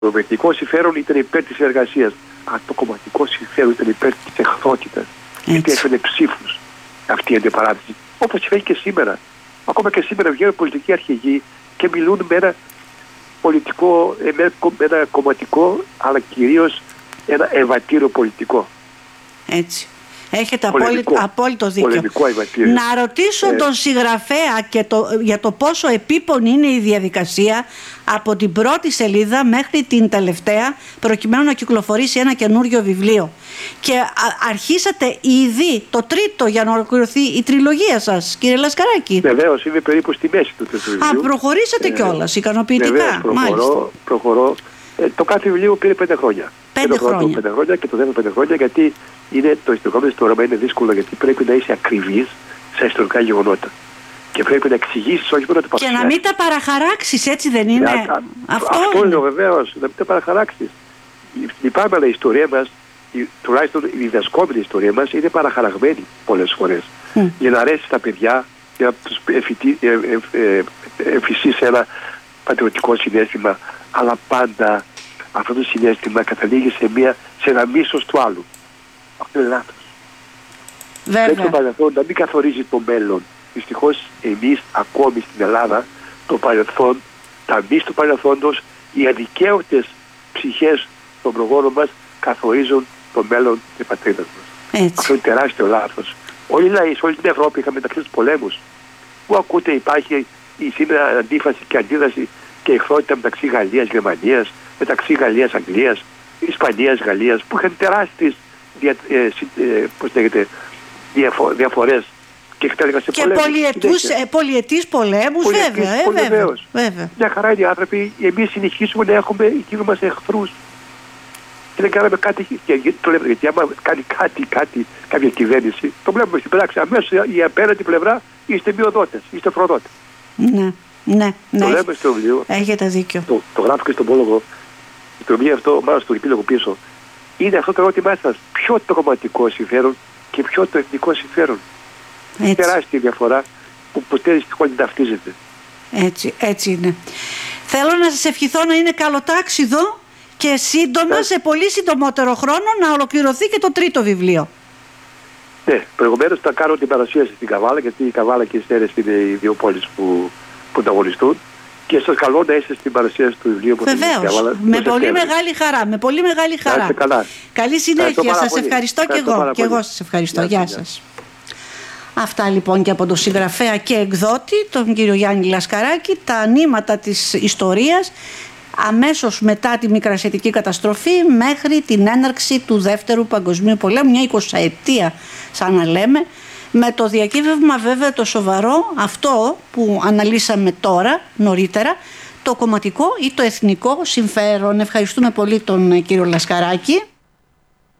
Το εθνικό συμφέρον ήταν υπέρ της εργασίας. Αν το κομματικό συμφέρον ήταν υπέρ της εχθρότητας. Γιατί έφερε ψήφους αυτή η αντιπαράθεση. Όπως συμβαίνει και σήμερα. Ακόμα και σήμερα βγαίνουν πολιτικοί αρχηγοί και μιλούν με ένα πολιτικό, με ένα κομματικό, αλλά κυρίως ένα ευατήριο πολιτικό. Έτσι. Έχετε απόλυτο δίκιο. Να ρωτήσω τον συγγραφέα για το πόσο επίπονη είναι η διαδικασία από την πρώτη σελίδα μέχρι την τελευταία, προκειμένου να κυκλοφορήσει ένα καινούριο βιβλίο. Και αρχίσατε ήδη το τρίτο για να ολοκληρωθεί η τριλογία σας, κύριε Λασκαράκη. Βεβαίως, είμαι περίπου στη μέση του βιβλίου. Προχωρήσατε κιόλας ικανοποιητικά. Βεβαίως, προχωρώ. Το κάθε βιβλίο πήρε 5 χρόνια. 5 χρόνια. 5 χρόνια και το δεύτερο 5 χρόνια, γιατί το ιστορικό ιστορία είναι δύσκολο, γιατί πρέπει να είσαι ακριβής σε ιστορικά γεγονότα. Και πρέπει να εξηγήσεις, όχι μόνο να το παρουσιάσεις. Και να μην τα παραχαράξεις, έτσι δεν είναι? Αυτό είναι βεβαίως, να μην τα παραχαράξεις. Λυπάμαι, αλλά η ιστορία μας, τουλάχιστον η διδασκόμενη ιστορία μας, είναι παραχαραγμένη πολλές φορές. Για να αρέσει στα παιδιά, για να τους εμφυσίσει ένα πατριωτικό συναίσθημα, αλλά πάντα αυτό το συναίσθημα καταλήγει σε ένα μίσος του άλλου. Αυτό είναι λάθος. Πρέπει το παρελθόν να μην καθορίζει το μέλλον. Δυστυχώς εμείς ακόμη στην Ελλάδα το παρελθόν, τα μυς του παρελθόντος, οι αδικαίωτες ψυχές των προγόνων μας καθορίζουν το μέλλον της πατρίδας μας. Αυτό είναι τεράστιο λάθος. Όλοι οι λαοί, σε όλη την Ευρώπη είχαν μεταξύ τους πολέμους. Πού ακούτε υπάρχει σήμερα αντίφαση και αντίδραση και εχθρότητα μεταξύ Γαλλίας-Γερμανίας, μεταξύ Γαλλίας-Αγγλίας, Ισπανίας-Γαλλίας, που είχαν τεράστιες διαφορές και κατέληγαν σε πολέμους. Και πολυετής πολέμους, βέβαια. Μια χαρά είναι οι άνθρωποι, εμείς συνεχίσουμε να έχουμε εκείνους μας εχθρούς. Και δεν κάναμε κάτι, γιατί το λέμε, γιατί άμα κάνει κάποια κυβέρνηση, το βλέπουμε στην πράξη. Αμέσως η απέναντι πλευρά είστε μειοδότες, είστε φρονότες. Ναι. Το λέμε στο βιβλίο. Έχετε δίκιο. Το γράφω και στον πρόλογο. Το βιβλίο αυτό, μάλλον στο επίλογο πίσω. Είναι αυτό το ερώτημά σας. Ποιο το κομματικό συμφέρον και ποιο το εθνικό συμφέρον. Είναι τεράστια διαφορά που ποτέ δυστυχώς δεν ταυτίζεται. Έτσι είναι. Θέλω να σας ευχηθώ να είναι καλοτάξιδο και σύντομα, σε πολύ συντομότερο χρόνο, να ολοκληρωθεί και το τρίτο βιβλίο. Ναι, προηγουμένως θα κάνω την παρουσίαση στην Καβάλα, γιατί η Καβάλα και η Στέρες είναι οι δύο πόλεις που ανταγωνιστούν. Και σας καλώ να είστε στην παρουσίαση του βιβλίου. Βεβαίως, με πολύ μεγάλη χαρά. Καλή συνέχεια, σας ευχαριστώ και εγώ. Και εγώ σας ευχαριστώ. Γεια σας. Αυτά λοιπόν και από τον συγγραφέα και εκδότη, τον κύριο Γιάννη Λασκαράκη, τα νήματα της ιστορίας αμέσως μετά τη Μικρασιατική καταστροφή μέχρι την έναρξη του Δεύτερου Παγκοσμίου Πολέμου, μια 20ετία σαν να λέμε, με το διακύβευμα βέβαια το σοβαρό, αυτό που αναλύσαμε τώρα, νωρίτερα, το κομματικό ή το εθνικό συμφέρον. Ευχαριστούμε πολύ τον κύριο Λασκαράκη.